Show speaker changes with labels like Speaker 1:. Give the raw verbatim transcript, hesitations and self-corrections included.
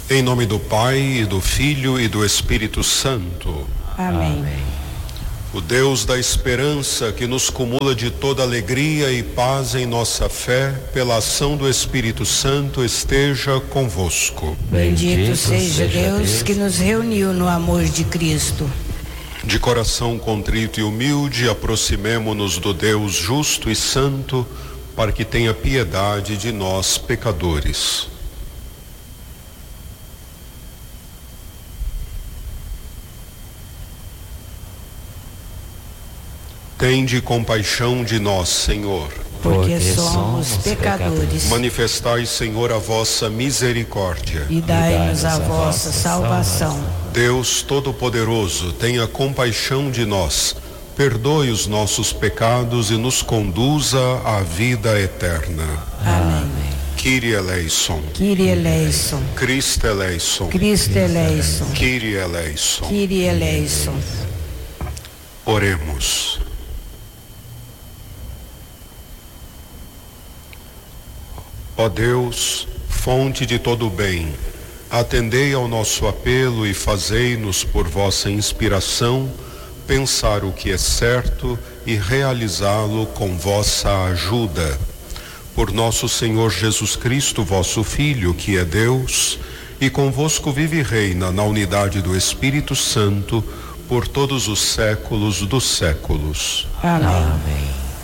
Speaker 1: Em nome do Pai, e do Filho e do Espírito Santo.
Speaker 2: Amém.
Speaker 3: Amém.
Speaker 1: O Deus da esperança, que nos cumula de toda alegria e paz em nossa fé, pela ação do Espírito Santo, esteja convosco.
Speaker 2: Bendito seja Deus que nos reuniu no amor de Cristo.
Speaker 1: De coração contrito e humilde, aproximemo-nos do Deus justo e santo, para que tenha piedade de nós, pecadores. Tende compaixão de nós, Senhor.
Speaker 2: Porque somos pecadores.
Speaker 1: Manifestai, Senhor, a vossa misericórdia.
Speaker 2: E dai-nos a vossa salvação.
Speaker 1: Deus Todo-Poderoso, tenha compaixão de nós, perdoe os nossos pecados e nos conduza à vida eterna.
Speaker 2: Amém.
Speaker 1: Kyrie eleison.
Speaker 2: Kyrie eleison.
Speaker 1: Christe eleison.
Speaker 2: Cristo eleison.
Speaker 1: Kyrie eleison.
Speaker 2: Kyrie eleison.
Speaker 1: Oremos. Ó Deus, fonte de todo o bem, atendei ao nosso apelo e fazei-nos, por vossa inspiração, pensar o que é certo e realizá-lo com vossa ajuda. Por nosso Senhor Jesus Cristo, vosso Filho, que é Deus, e convosco vive e reina na unidade do Espírito Santo, por todos os séculos dos séculos.
Speaker 2: Amém.